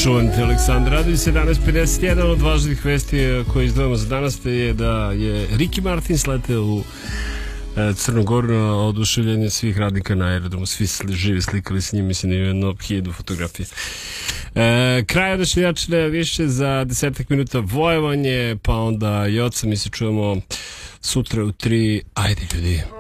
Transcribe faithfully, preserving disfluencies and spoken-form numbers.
čuvante Aleksandar Radović. Sedamnaest pedeset jedan od važnih vesti koje izdvojamo za danas je da je Ricky Martin sleteo u Crnu Goru na oduševljenje svih radnika na aerodromu. Svi živi slikali s njim, mislim da je jedno hiljadu fotografije. E, kraj odašnjačne više za desetak minuta vojevanje, pa onda Joca. Mi se čujemo sutra u tri. Ajde ljudi.